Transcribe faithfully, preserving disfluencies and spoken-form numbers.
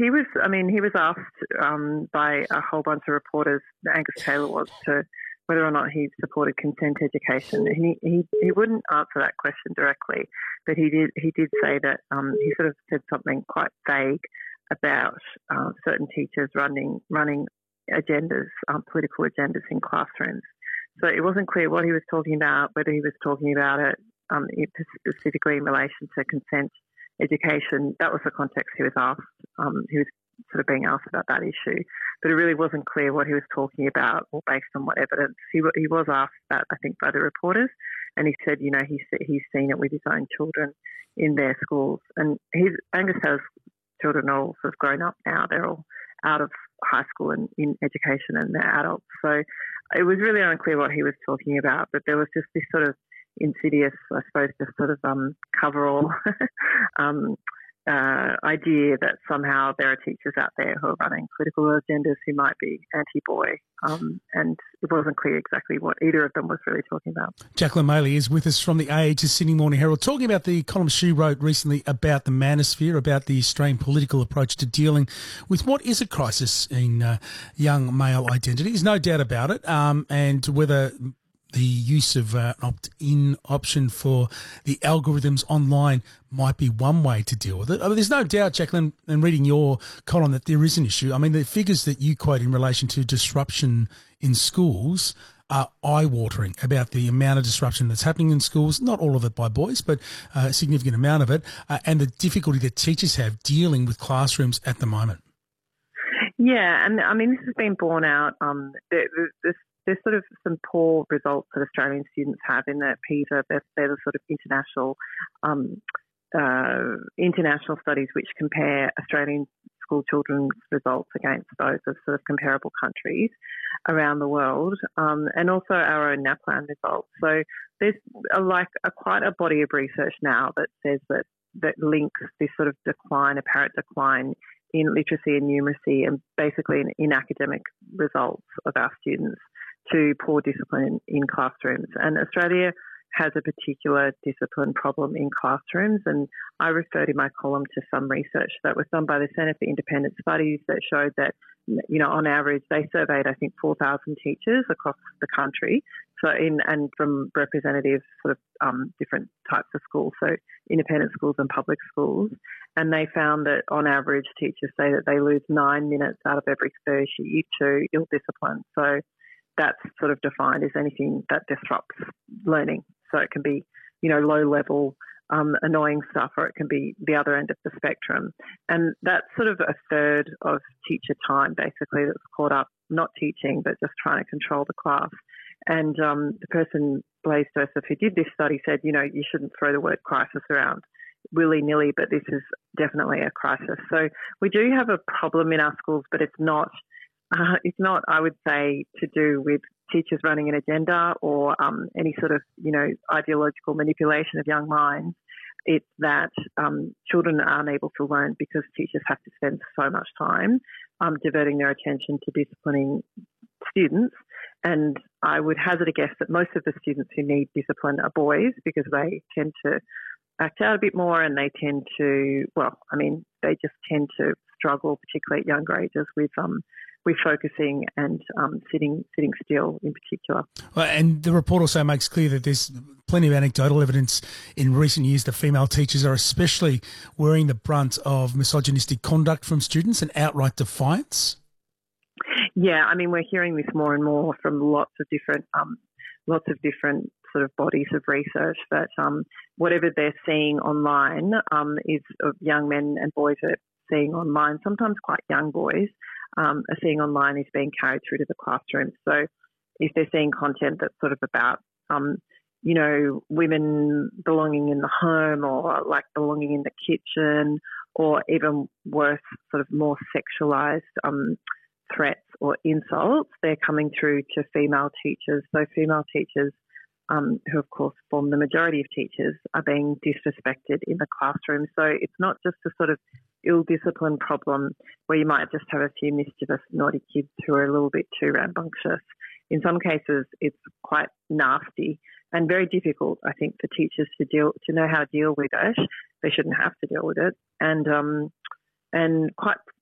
he was, I mean, he was asked um, by a whole bunch of reporters, Angus Taylor was, to whether or not he supported consent education. And he, he, he wouldn't answer that question directly, but he did he did say that um, he sort of said something quite vague about uh, certain teachers running running agendas, um, political agendas in classrooms. So it wasn't clear what he was talking about, whether he was talking about it um, specifically in relation to consent education. That was the context he was asked. Um, he was sort of being asked about that issue, but it really wasn't clear what he was talking about or based on what evidence. He, he was asked that, I think, by the reporters, and he said, you know, he's, he's seen it with his own children in their schools. And his, Angus has children are all sort of grown up now. They're all out of high school and in education, and they're adults. So it was really unclear what he was talking about, but there was just this sort of insidious, I suppose, just sort of um, cover-all um, uh, idea that somehow there are teachers out there who are running political agendas who might be anti-boy, um, and it wasn't clear exactly what either of them was really talking about. Jacqueline Maley is with us from the A H's Sydney Morning Herald, talking about the column she wrote recently about the manosphere, about the Australian political approach to dealing with what is a crisis in uh, young male identity. There's no doubt about it, um, and whether the use of uh, an opt-in option for the algorithms online might be one way to deal with it. I mean, there's no doubt, Jacqueline, and reading your column, that there is an issue. I mean, the figures that you quote in relation to disruption in schools are eye-watering about the amount of disruption that's happening in schools, not all of it by boys, but a significant amount of it, uh, and the difficulty that teachers have dealing with classrooms at the moment. Yeah, and I mean, this has been borne out. Um, there, there's, there's sort of some poor results that Australian students have in that PISA. They're, they're the sort of international um, uh, international studies which compare Australian school children's results against those of sort of comparable countries around the world, um, and also our own NAPLAN results. So there's a, like a, quite a body of research now that says that that links this sort of decline, apparent decline in literacy and numeracy, and basically in, in academic results of our students, to poor discipline in classrooms. And Australia has a particular discipline problem in classrooms, and I referred in my column to some research that was done by the Centre for Independent Studies that showed that, you know, on average, they surveyed, I think, four thousand teachers across the country, so in and from representative sort of um, different types of schools, so independent schools and public schools, and they found that on average, teachers say that they lose nine minutes out of every thirty to ill discipline. So that's sort of defined as anything that disrupts learning. So it can be, you know, low-level, um, annoying stuff, or it can be the other end of the spectrum. And that's sort of a third of teacher time, basically, that's caught up not teaching but just trying to control the class. And um, the person, Blaise Joseph, who did this study said, you know, you shouldn't throw the word crisis around willy-nilly, but this is definitely a crisis. So we do have a problem in our schools, but it's not Uh, it's not, I would say, to do with teachers running an agenda or um, any sort of, you know, ideological manipulation of young minds. It's that um, children are unable to learn because teachers have to spend so much time um, diverting their attention to disciplining students. And I would hazard a guess that most of the students who need discipline are boys, because they tend to act out a bit more, and they tend to, well, I mean, they just tend to struggle, particularly at younger ages, with um, with focusing and um, sitting sitting still in particular. Well, and the report also makes clear that there's plenty of anecdotal evidence in recent years that female teachers are especially wearing the brunt of misogynistic conduct from students and outright defiance. Yeah, I mean, we're hearing this more and more from lots of different um, lots of different sort of bodies of research, that um, whatever they're seeing online um, is of young men and boys are seeing online, sometimes quite young boys, um, are seeing online is being carried through to the classroom. So if they're seeing content that's sort of about, um, you know, women belonging in the home, or like belonging in the kitchen, or even worse, sort of more sexualised um, threats or insults, they're coming through to female teachers. So female teachers, um, who of course form the majority of teachers, are being disrespected in the classroom. So it's not just a sort of ill-discipline problem where you might just have a few mischievous, naughty kids who are a little bit too rambunctious. In some cases, it's quite nasty and very difficult, I think, for teachers to deal to know how to deal with it. They shouldn't have to deal with it, and um, and quite